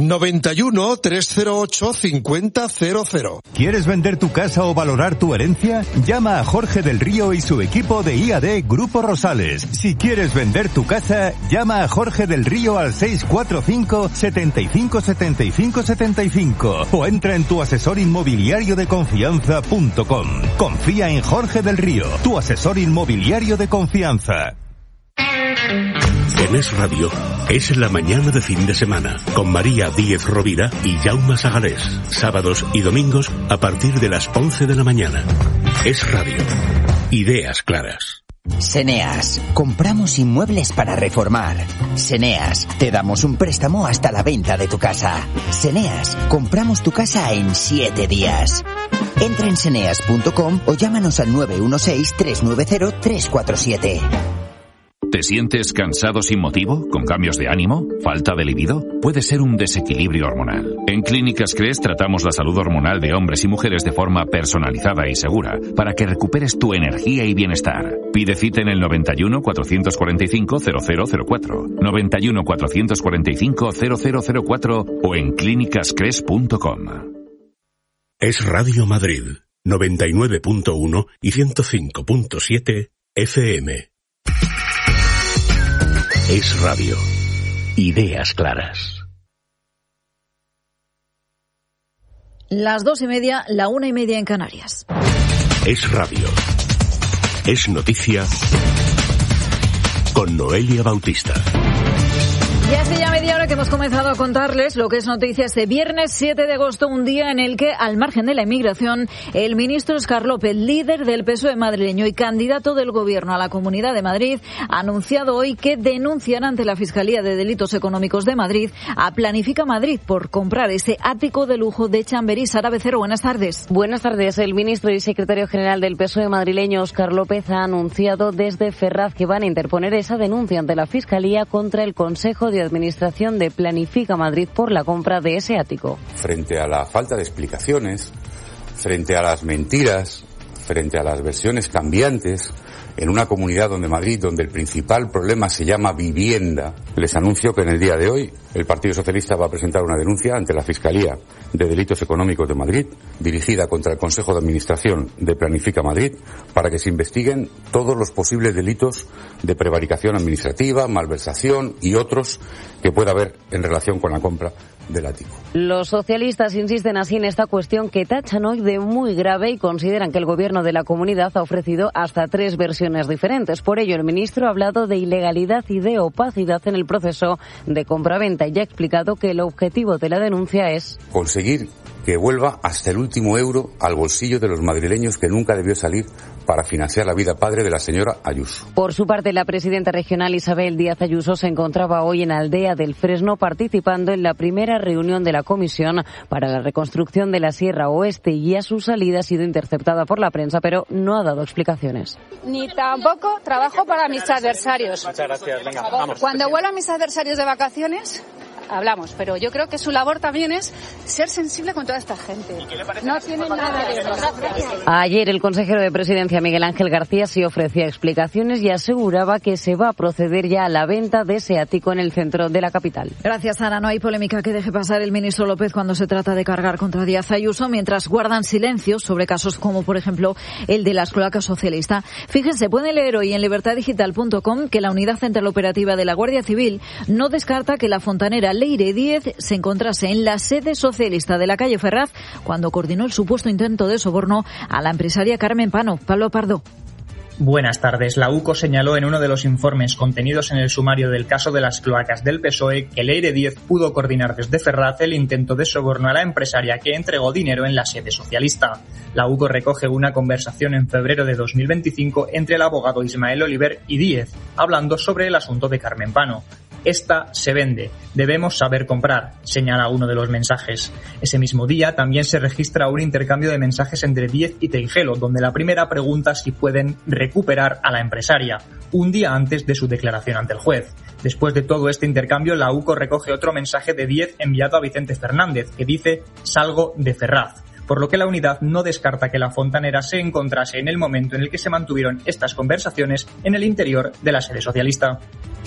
91 308 5000. ¿Quieres vender tu casa o valorar tu herencia? Llama a Jorge del Río y su equipo de IAD Grupo Rosales. Si quieres vender tu casa, llama a Jorge del Río al 645 75 75 75 o entra en tuasesorinmobiliariodeconfianza.com. Confía en Jorge del Río, tu asesor inmobiliario de confianza. En Es Radio, es la mañana de fin de semana, con María Díez Rovira y Jaume Sagalés. Sábados y domingos a partir de las 11 de la mañana. Es Radio. Ideas claras. Seneas, compramos inmuebles para reformar. Seneas, te damos un préstamo hasta la venta de tu casa. Seneas, compramos tu casa en 7 días. Entra en seneas.com o llámanos al 916-390-347. ¿Te sientes cansado sin motivo? ¿Con cambios de ánimo? ¿Falta de libido? Puede ser un desequilibrio hormonal. En Clínicas Cres tratamos la salud hormonal de hombres y mujeres de forma personalizada y segura para que recuperes tu energía y bienestar. Pide cita en el 91 445 0004, 91 445 0004 o en clínicascres.com. Es Radio Madrid, 99.1 y 105.7 FM. Es Radio. Ideas claras. Las 2:30, la 1:30 en Canarias. Es Radio. Es noticia con Noelia Bautista. Y hace ya media hora que hemos comenzado a contarles lo que es noticia este viernes 7 de agosto, un día en el que, al margen de la inmigración, el ministro Óscar López, líder del PSOE madrileño y candidato del Gobierno a la Comunidad de Madrid, ha anunciado hoy que denunciará ante la Fiscalía de Delitos Económicos de Madrid a Planifica Madrid por comprar ese ático de lujo de Chamberí. Sara Becero, buenas tardes. Buenas tardes. El ministro y secretario general del PSOE madrileño, Óscar López, ha anunciado desde Ferraz que van a interponer esa denuncia ante la Fiscalía contra el Consejo de Administración de Planifica Madrid por la compra de ese ático. Frente a la falta de explicaciones, frente a las mentiras, frente a las versiones cambiantes, en una comunidad donde el principal problema se llama vivienda, les anuncio que en el día de hoy el Partido Socialista va a presentar una denuncia ante la Fiscalía de Delitos Económicos de Madrid, dirigida contra el Consejo de Administración de Planifica Madrid, para que se investiguen todos los posibles delitos de prevaricación administrativa, malversación y otros que pueda haber en relación con la compra del ático. Los socialistas insisten así en esta cuestión, que tachan hoy de muy grave y consideran que el Gobierno de la comunidad ha ofrecido hasta 3 versiones diferentes. Por ello, el ministro ha hablado de ilegalidad y de opacidad en el proceso de compraventa y ha explicado que el objetivo de la denuncia es conseguir que vuelva hasta el último euro al bolsillo de los madrileños, que nunca debió salir para financiar la vida padre de la señora Ayuso. Por su parte, la presidenta regional Isabel Díaz Ayuso se encontraba hoy en Aldea del Fresno participando en la primera reunión de la Comisión para la Reconstrucción de la Sierra Oeste, y a su salida ha sido interceptada por la prensa, pero no ha dado explicaciones. Ni tampoco trabajo para mis adversarios. Muchas gracias. Venga, vamos. Cuando vuelvan mis adversarios de vacaciones, hablamos, pero yo creo que su labor también es ser sensible con toda esta gente. No tienen nada de eso. Ayer el consejero de Presidencia, Miguel Ángel García, sí ofrecía explicaciones y aseguraba que se va a proceder ya a la venta de ese ático en el centro de la capital. Gracias, Ana. No hay polémica que deje pasar el ministro López cuando se trata de cargar contra Díaz Ayuso, mientras guardan silencio sobre casos como, por ejemplo, el de las cloacas socialistas. Fíjense, pueden leer hoy en libertaddigital.com que la Unidad Central Operativa de la Guardia Civil no descarta que la fontanera Leire Díez se encontrase en la sede socialista de la calle Ferraz cuando coordinó el supuesto intento de soborno a la empresaria Carmen Pano. Pablo Pardo. Buenas tardes. La UCO señaló en uno de los informes contenidos en el sumario del caso de las cloacas del PSOE que Leire Díez pudo coordinar desde Ferraz el intento de soborno a la empresaria que entregó dinero en la sede socialista. La UCO recoge una conversación en febrero de 2025 entre el abogado Ismael Oliver y Díez, hablando sobre el asunto de Carmen Pano. Esta se vende, debemos saber comprar, señala uno de los mensajes. Ese mismo día también se registra un intercambio de mensajes entre Díez y Teijelo, donde la primera pregunta si pueden recuperar a la empresaria, un día antes de su declaración ante el juez. Después de todo este intercambio, la UCO recoge otro mensaje de Díez enviado a Vicente Fernández, que dice: salgo de Ferraz. por lo que la unidad no descarta que la fontanera se encontrase en el momento en el que se mantuvieron estas conversaciones en el interior de la sede socialista.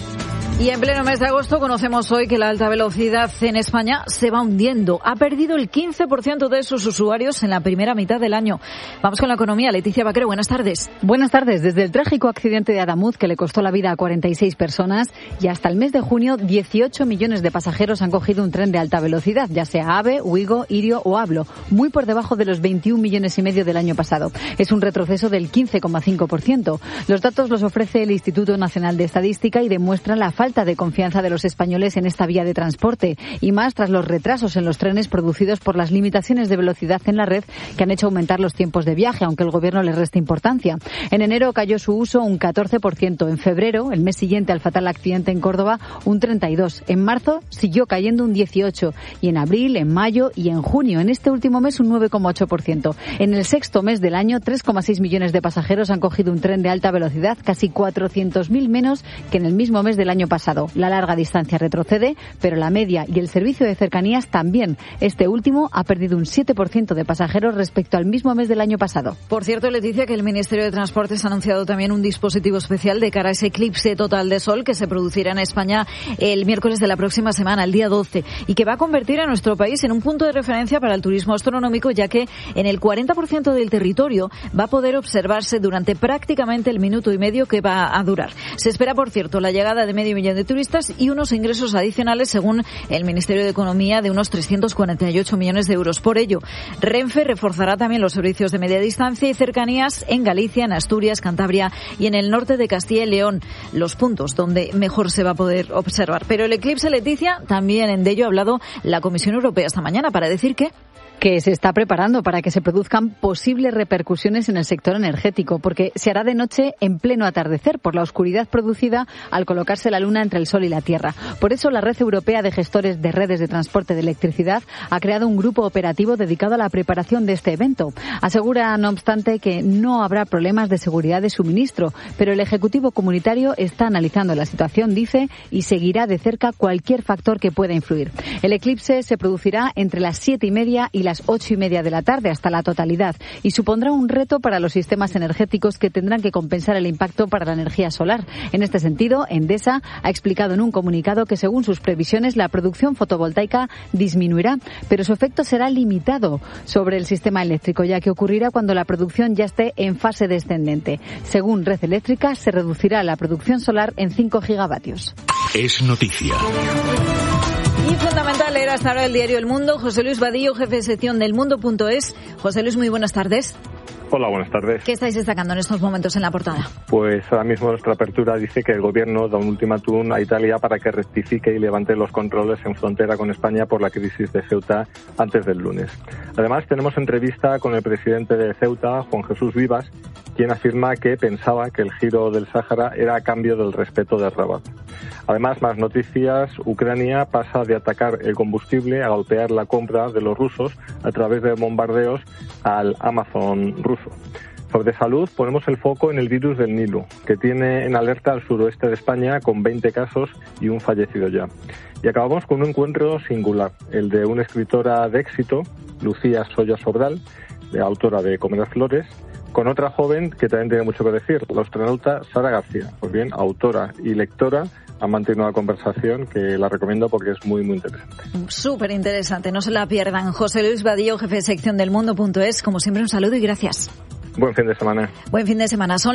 Y en pleno mes de agosto conocemos hoy que la alta velocidad en España se va hundiendo. Ha perdido el 15% de sus usuarios en la primera mitad del año. Vamos con la economía. Leticia Vaquero, buenas tardes. Buenas tardes. Desde el trágico accidente de Adamuz, que le costó la vida a 46 personas, y hasta el mes de junio, 18 millones de pasajeros han cogido un tren de alta velocidad, ya sea AVE, Ouigo, Irio o Ablo, muy por debajo de los 21 millones y medio del año pasado. Es un retroceso del 15,5%. Los datos los ofrece el Instituto Nacional de Estadística y demuestran la falta de confianza de los españoles en esta vía de transporte, y más tras los retrasos en los trenes producidos por las limitaciones de velocidad en la red que han hecho aumentar los tiempos de viaje, aunque el gobierno les resta importancia. En enero cayó su uso un 14%, en febrero, el mes siguiente al fatal accidente en Córdoba, un 32%, en marzo siguió cayendo un 18%, y en abril, en mayo y en junio, en este último mes, un 9,8%. En el sexto mes del año, 3,6 millones de pasajeros han cogido un tren de alta velocidad, casi 400.000 menos que en el mismo mes del año pasado. La larga distancia retrocede, pero la media y el servicio de cercanías también. Este último ha perdido un 7% de pasajeros respecto al mismo mes del año pasado. Por cierto, Leticia, que el Ministerio de Transportes ha anunciado también un dispositivo especial de cara a ese eclipse total de sol que se producirá en España el miércoles de la próxima semana, el día 12, y que va a convertir a nuestro país en un punto de referencia para el turismo astronómico, ya que en el 40% del territorio va a poder observarse durante prácticamente el minuto y medio que va a durar. Se espera, por cierto, la llegada de medio millón de turistas y unos ingresos adicionales, según el Ministerio de Economía, de unos 348 millones de euros. Por ello, Renfe reforzará también los servicios de media distancia y cercanías en Galicia, en Asturias, Cantabria y en el norte de Castilla y León, los puntos donde mejor se va a poder observar. Pero el eclipse, Leticia, también de ello ha hablado la Comisión Europea esta mañana para decir que se está preparando para que se produzcan posibles repercusiones en el sector energético, porque se hará de noche en pleno atardecer por la oscuridad producida al colocarse la luna entre el sol y la tierra. Por eso la Red Europea de Gestores de Redes de Transporte de Electricidad ha creado un grupo operativo dedicado a la preparación de este evento. Asegura, no obstante, que no habrá problemas de seguridad de suministro, pero el Ejecutivo Comunitario está analizando la situación, dice, y seguirá de cerca cualquier factor que pueda influir. El eclipse se producirá entre las 7:30 y las 8:30 de la tarde hasta la totalidad, y supondrá un reto para los sistemas energéticos que tendrán que compensar el impacto para la energía solar. En este sentido, Endesa ha explicado en un comunicado que, según sus previsiones, la producción fotovoltaica disminuirá, pero su efecto será limitado sobre el sistema eléctrico, ya que ocurrirá cuando la producción ya esté en fase descendente. Según Red Eléctrica, se reducirá la producción solar en 5 gigavatios. Es noticia. Y fundamental leer hasta ahora el diario El Mundo. José Luis Vadillo, jefe de sección del Mundo.es. José Luis, muy buenas tardes. Hola, buenas tardes. ¿Qué estáis destacando en estos momentos en la portada? Pues ahora mismo nuestra apertura dice que el gobierno da un ultimátum a Italia para que rectifique y levante los controles en frontera con España por la crisis de Ceuta antes del lunes. Además, tenemos entrevista con el presidente de Ceuta, Juan Jesús Vivas, quien afirma que pensaba que el giro del Sáhara era a cambio del respeto de Rabat. Además, más noticias. Ucrania pasa de atacar el combustible a golpear la compra de los rusos a través de bombardeos al Amazon ruso. Sobre salud, ponemos el foco en el virus del Nilo, que tiene en alerta al suroeste de España con 20 casos y un fallecido ya. Y acabamos con un encuentro singular, el de una escritora de éxito, Lucía Soya Sobral, autora de Comer las Flores, con otra joven que también tiene mucho que decir, la astronauta Sara García. Pues bien, autora y lectora, han mantenido una conversación que la recomiendo porque es muy, muy interesante. Súper interesante, no se la pierdan. José Luis Vadillo, jefe de sección del Mundo.es, como siempre un saludo y gracias. Buen fin de semana. Buen fin de semana.